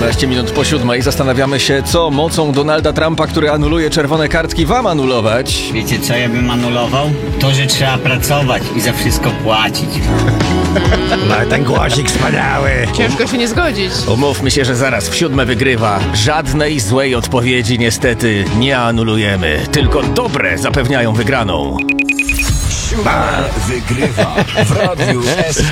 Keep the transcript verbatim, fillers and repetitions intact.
szesnaście minut po siódmej. Zastanawiamy się, co mocą Donalda Trumpa, który anuluje czerwone kartki, wam anulować. Wiecie, co ja bym anulował? To, że trzeba pracować i za wszystko płacić. No ten głosik wspaniały. Ciężko się nie zgodzić. Umówmy się, że zaraz w siódme wygrywa. Żadnej złej odpowiedzi niestety nie anulujemy. Tylko dobre zapewniają wygraną. Siódme wygrywa w Radiu S.